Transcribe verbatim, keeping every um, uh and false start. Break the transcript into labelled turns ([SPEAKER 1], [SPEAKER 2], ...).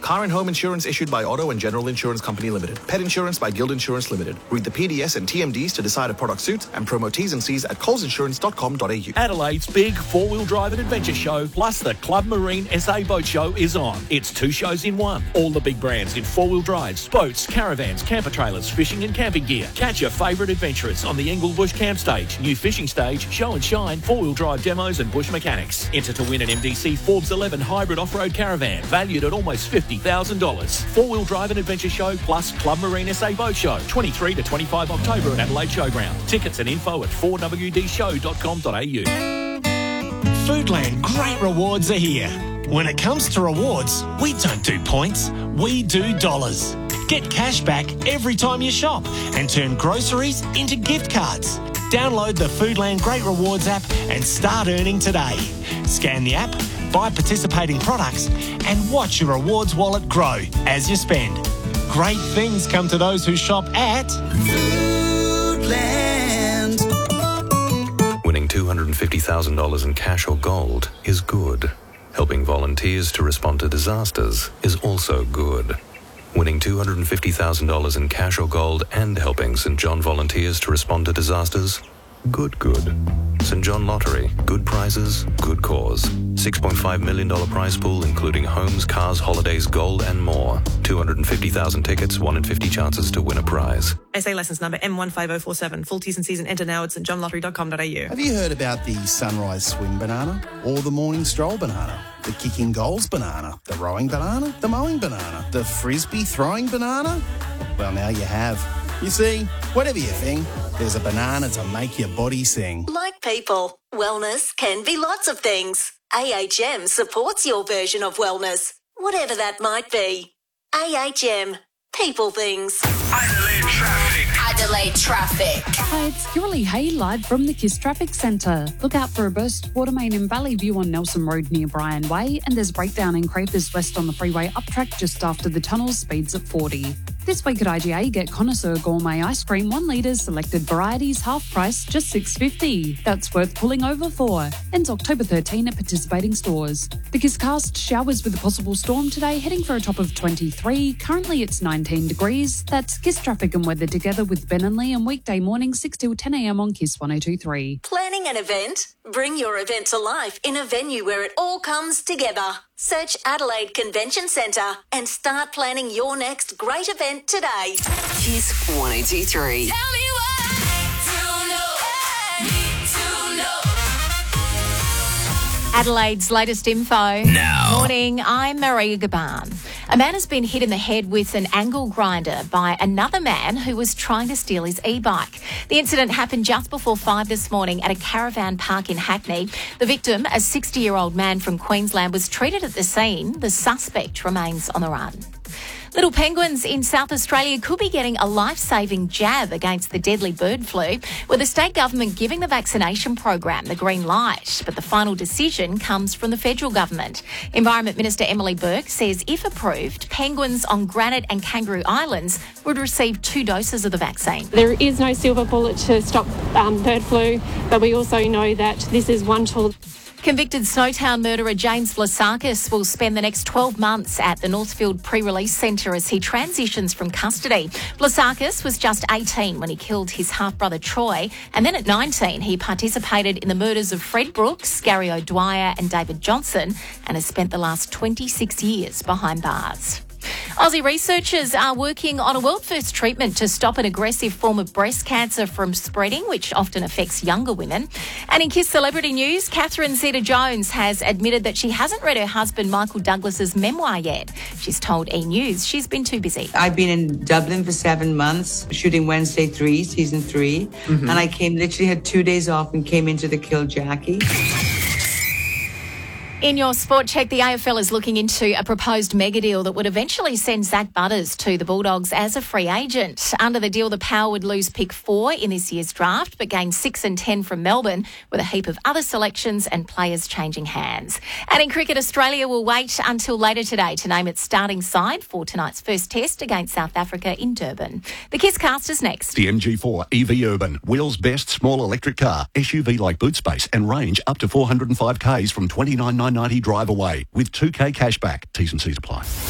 [SPEAKER 1] Car and home insurance issued by Auto and General Insurance Company Limited. Pet insurance by Guild Insurance Limited. Read the P D S and T M Ds to decide if product suits and promo T's and C's at coles insurance dot com dot a u.
[SPEAKER 2] Adelaide's big four-wheel drive and adventure show plus the Club Marine S A Boat Show is on. It's two shows in one. All the big brands in four-wheel drives, boats, caravans, camper trailers, fishing and camping gear. Catch your favourite adventurers on the Englebush Camp Stage, new fishing stage, show and shine, four-wheel drive demos and bush mechanics. Enter to win an M D C Forbes eleven hybrid off-road caravan valued at almost fifty thousand dollars. Four-wheel drive and adventure show plus Club Marine S A Boat Show, twenty-three to twenty-five October at Adelaide Showground. Tickets and info at four w d show dot com dot a u.
[SPEAKER 3] Foodland Great Rewards are here. When it comes to rewards, we don't do points, we do dollars. Get cash back every time you shop and turn groceries into gift cards. Download the Foodland Great Rewards app and start earning today. Scan the app, buy participating products and watch your rewards wallet grow as you spend. Great things come to those who shop at
[SPEAKER 4] Foodland.
[SPEAKER 5] Winning two hundred fifty thousand dollars in cash or gold is good. Helping volunteers to respond to disasters is also good. Winning two hundred fifty thousand dollars in cash or gold and helping St John volunteers to respond to disasters? Good, good. St John Lottery. Good prizes, good cause. six point five million dollars prize pool including homes, cars, holidays, gold and more. two hundred fifty thousand tickets, one in fifty chances to win a prize.
[SPEAKER 6] S A licence number M one five zero four seven. Full T's and C's and enter now at st john lottery dot com dot a u.
[SPEAKER 4] Have you heard about the sunrise swing banana or the morning stroll banana? The kicking goals banana, the rowing banana, the mowing banana, the frisbee throwing banana? Well, now you have. You see, whatever you think, there's a banana to make your body sing.
[SPEAKER 7] Like people, wellness can be lots of things. A H M supports your version of wellness, whatever that might be. A H M, people things.
[SPEAKER 8] Adelaide traffic.
[SPEAKER 9] Adelaide traffic.
[SPEAKER 10] Hi, it's Kirrily Hay live from the KISS Traffic Centre. Look out for a burst water main in Valley View on Nelson Road near Bryan Way, and there's a breakdown in Crapers West on the freeway up track just after the tunnel, speeds at forty. This week at I G A, get Connoisseur Gourmet Ice Cream, one litre, selected varieties, half price, just six dollars fifty. That's worth pulling over for. Ends October thirteenth at participating stores. The KISScast showers with a possible storm today, heading for a top of twenty-three. Currently it's nineteen degrees. That's KISS traffic and weather together with Ben and Lee, and weekday morning six till ten a m on KISS one oh two point three.
[SPEAKER 7] Planning an event? Bring your event to life in a venue where it all comes together. Search Adelaide Convention Centre and start planning your next great event today.
[SPEAKER 9] KISS one oh two point three.
[SPEAKER 8] Tell me why. To know, need to know.
[SPEAKER 11] Adelaide's latest info.
[SPEAKER 12] Now.
[SPEAKER 11] Morning, I'm Maria Gaban. A man has been hit in the head with an angle grinder by another man who was trying to steal his e-bike. The incident happened just before five this morning at a caravan park in Hackney. The victim, a sixty-year-old man from Queensland, was treated at the scene. The suspect remains on the run. Little penguins in South Australia could be getting a life-saving jab against the deadly bird flu, with the state government giving the vaccination program the green light. But the final decision comes from the federal government. Environment Minister Emily Burke says if approved, penguins on Granite and Kangaroo Islands would receive two doses of the vaccine.
[SPEAKER 13] There is no silver bullet to stop um, bird flu, but we also know that this is one tool.
[SPEAKER 11] Convicted Snowtown murderer James Vlasakis will spend the next twelve months at the Northfield Pre-Release Centre as he transitions from custody. Vlasakis was just eighteen when he killed his half-brother Troy, and then at nineteen he participated in the murders of Fred Brooks, Gary O'Dwyer and David Johnson, and has spent the last twenty-six years behind bars. Aussie researchers are working on a world-first treatment to stop an aggressive form of breast cancer from spreading, which often affects younger women. And in KISS Celebrity News, Catherine Zeta-Jones has admitted that she hasn't read her husband Michael Douglas's memoir yet. She's told E! News she's been too busy.
[SPEAKER 14] I've been in Dublin for seven months, shooting Wednesday three, season three, mm-hmm. and I came, literally had two days off and came into the Kill Jackie.
[SPEAKER 11] In your sport check, the A F L is looking into a proposed mega deal that would eventually send Zach Butters to the Bulldogs as a free agent. Under the deal, the Power would lose pick four in this year's draft, but gain six and ten from Melbourne, with a heap of other selections and players changing hands. And in cricket, Australia will wait until later today to name its starting side for tonight's first test against South Africa in Durban. The KISScast is next.
[SPEAKER 15] The M G four E V Urban, Wheels' best small electric car, S U V-like boot space and range up to four hundred five kays from twenty-nine thousand nine hundred ninety drive away with two K cashback. T's and C's apply.